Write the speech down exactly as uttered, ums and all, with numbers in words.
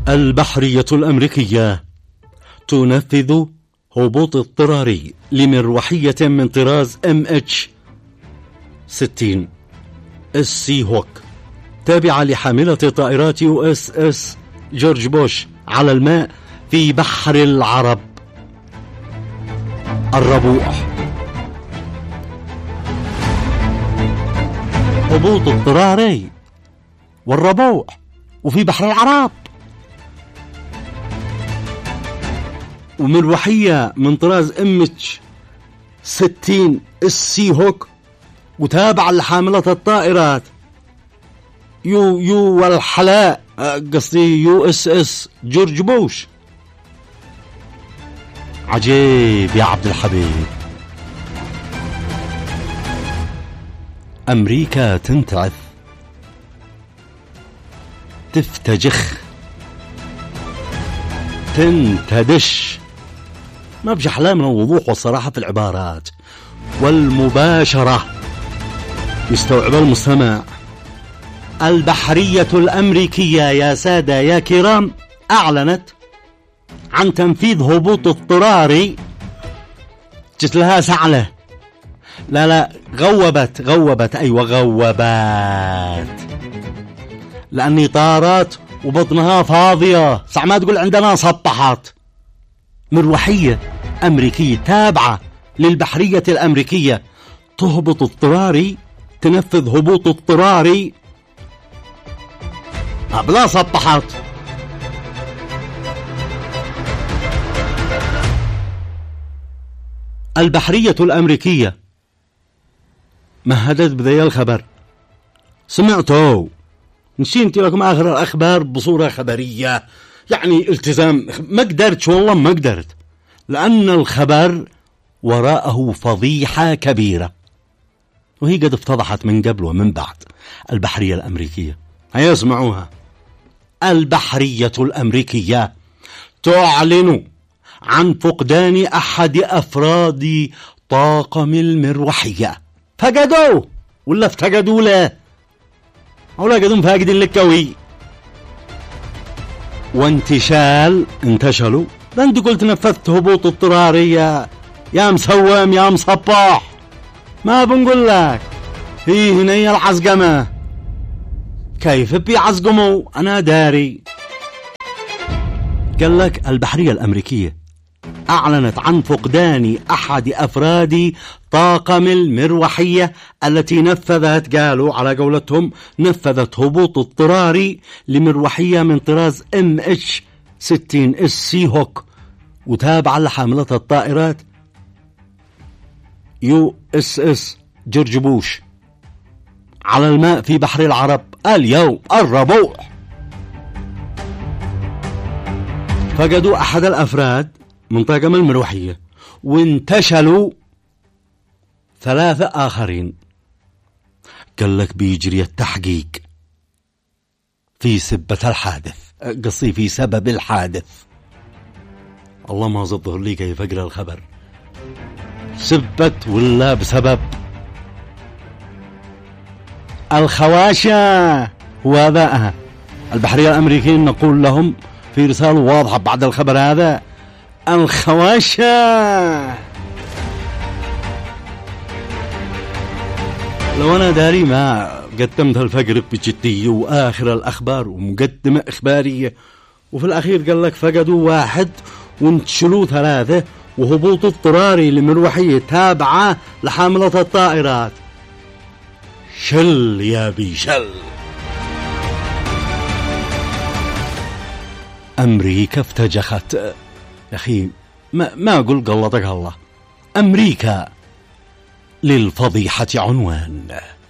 البحرية الأمريكية تنفذ هبوط اضطراري لمروحية من طراز إم إتش ستين السي هوك تابعة لحاملة طائرات يو إس إس جورج بوش على الماء في بحر العرب. الربوع. هبوط اضطراري والربوع وفي بحر العرب، ومروحية من طراز إم إتش ستين السي هوك وتابعة لحاملة الطائرات يو يو والحلاء قصدي يو اس اس جورج بوش. عجيب يا عبد الحبيب. أمريكا تنتعث، تفتجخ، تنتدش، ما بجي أحلى من الوضوح والصراحة في العبارات والمباشرة يستوعب المستمع. البحرية الأمريكية يا سادة يا كرام أعلنت عن تنفيذ هبوط اضطراري. جت لها سعلة، لا لا غوبت غوبت أيوة غوبت، لأني طارت وبطنها فاضية، صح ما تقول عندنا سطحت. مروحية أمريكية تابعة للبحرية الأمريكية تهبط اضطراري، تنفذ هبوط اضطراري بلا سطحت. البحرية الأمريكية مهدت بذي الخبر، سمعتوا نشينت لكم آخر الأخبار بصورة خبرية، يعني التزام، ما قدرت والله ما قدرت، لأن الخبر وراءه فضيحة كبيرة، وهي قد افتضحت من قبل ومن بعد. البحرية الأمريكية هيا اسمعوها. البحرية الأمريكية تعلن عن فقدان أحد أفراد طاقم المروحية. فقدوه ولا افتقدوا له أولا قدهم فاقدين للكوي. وانتشال انتشلوا، ده انت قلت نفذت هبوط اضطراري يا يا مسوم يا مصباح، ما بنقول لك هي هنا العزقمة. كيف بيعزقموا أنا داري. قال لك البحرية الأمريكية أعلنت عن فقدان أحد أفراد طاقم المروحية التي نفذت، قالوا على قولتهم نفذت هبوط اضطراري لمروحية من طراز إم إتش ستين السي هوك وتابعة لحاملة الطائرات يو إس إس جورج بوش على الماء في بحر العرب اليوم الربوع. فقدوا أحد الأفراد من طاقم المروحية وانتشلوا ثلاثة آخرين. قال لك بيجري التحقيق في سبة الحادث، قصي في سبب الحادث. الله ما ظهر لي كيف أقرأ الخبر، سبة ولا بسبب. الخواشة وباءها البحرية الأمريكية نقول لهم في رسالة واضحة بعد الخبر هذا، الخواشة. لو أنا داري ما قدمت الفقر بجدية وآخر الأخبار ومقدمة إخبارية، وفي الأخير قال لك فقدوا واحد وانتشلوا ثلاثة وهبوط اضطراري لمروحية تابعة لحاملة الطائرات. شل يا بي شل. أمريكا افتجخت يا أخي، ما, ما أقول قلتك الله. أمريكا للفضيحة عنوان.